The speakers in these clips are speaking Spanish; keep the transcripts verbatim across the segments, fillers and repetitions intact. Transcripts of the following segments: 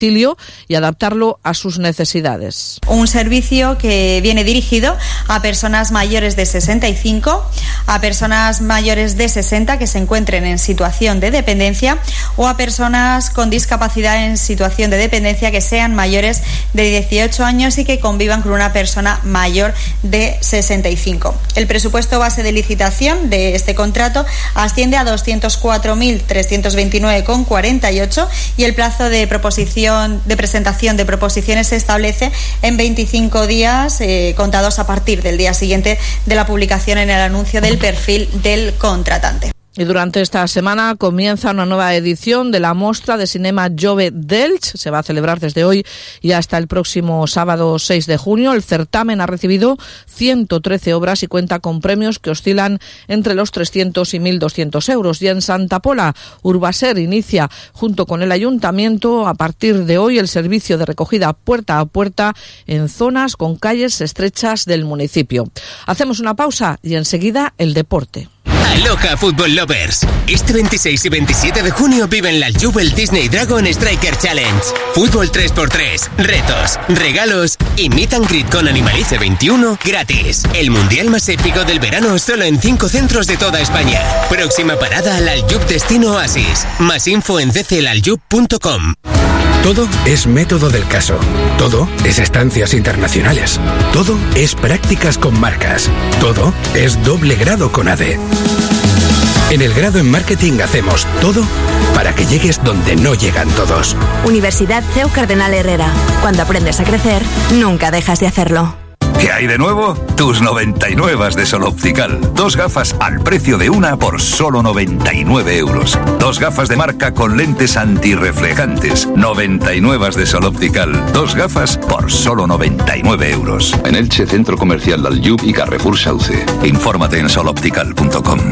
y adaptarlo a sus necesidades. Un servicio que viene dirigido a personas mayores de sesenta y cinco, a personas mayores de sesenta que se encuentren en situación de dependencia o a personas con discapacidad en situación de dependencia que sean mayores de dieciocho años y que convivan con una persona mayor de sesenta y cinco. El presupuesto base de licitación de este contrato asciende a doscientos cuatro mil trescientos veintinueve coma cuarenta y ocho y el plazo de proposición de presentación de proposiciones se establece en veinticinco días eh, contados a partir del día siguiente de la publicación en el anuncio del perfil del contratante. Y durante esta semana comienza una nueva edición de la Mostra de Cinema Jove d'Elx. Se va a celebrar desde hoy y hasta el próximo sábado seis de junio. El certamen ha recibido ciento trece obras y cuenta con premios que oscilan entre los trescientos y mil doscientos euros. Y en Santa Pola, Urbaser inicia junto con el Ayuntamiento a partir de hoy el servicio de recogida puerta a puerta en zonas con calles estrechas del municipio. Hacemos una pausa y enseguida el deporte. Aloha Football Lovers. Este veintiséis y veintisiete de junio viven la Jubel Disney Dragon Striker Challenge. Fútbol tres por tres, retos, regalos y meet and greet con Animalice veintiuno gratis. El mundial más épico del verano solo en cinco centros de toda España. Próxima parada al Aljub Destino Oasis. Más info en d c l aljub punto com. Todo es método del caso. Todo es estancias internacionales. Todo es prácticas con marcas. Todo es doble grado con A D E. En el grado en marketing hacemos todo para que llegues donde no llegan todos. Universidad C E U Cardenal Herrera. Cuando aprendes a crecer, nunca dejas de hacerlo. ¿Qué hay de nuevo? Tus noventa y nueve de Sol Optical. Dos gafas al precio de una por solo noventa y nueve euros. Dos gafas de marca con lentes antirreflejantes. noventa y nueve de Sol Optical. Dos gafas por solo noventa y nueve euros. En Elche, Centro Comercial Aljub y Carrefour Sauce. Infórmate en sol optical punto com.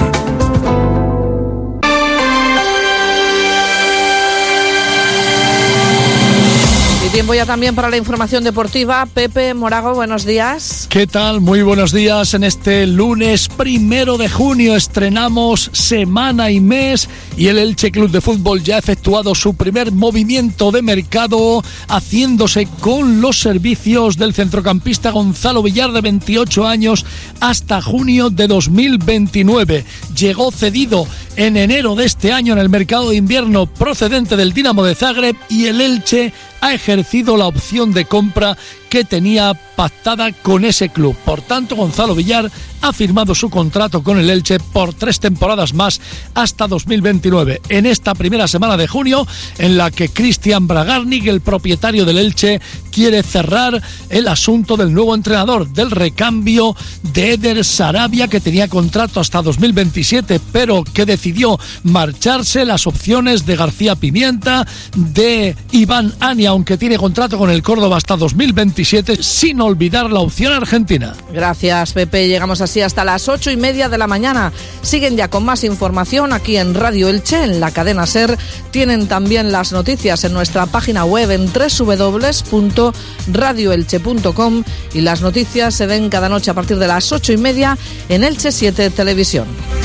Tiempo ya también para la información deportiva. Pepe Morago, buenos días. ¿Qué tal? Muy buenos días. En este lunes primero de junio estrenamos semana y mes y el Elche Club de Fútbol ya ha efectuado su primer movimiento de mercado, haciéndose con los servicios del centrocampista Gonzalo Villar, de veintiocho años, hasta junio de dos mil veintinueve. Llegó cedido en enero de este año en el mercado de invierno procedente del Dinamo de Zagreb y el Elche ha ejercido la opción de compra que tenía pactada con ese club. Por tanto, Gonzalo Villar ha firmado su contrato con el Elche por tres temporadas más hasta dos mil veintinueve. En esta primera semana de junio, en la que Cristian Bragarnik, el propietario del Elche, quiere cerrar el asunto del nuevo entrenador, del recambio de Eder Sarabia, que tenía contrato hasta dos mil veintisiete, pero que decidió marcharse. Las opciones de García Pimienta, de Iván Ania, aunque tiene contrato con el Córdoba hasta dos mil veintisiete, sin olvidar la opción argentina. Gracias, Pepe. Llegamos así hasta las ocho y media de la mañana. Siguen ya con más información aquí en Radio Elche, en la cadena SER. Tienen también las noticias en nuestra página web en doble u doble u doble u punto radio elche punto com y las noticias se ven cada noche a partir de las ocho y media en Elche siete Televisión.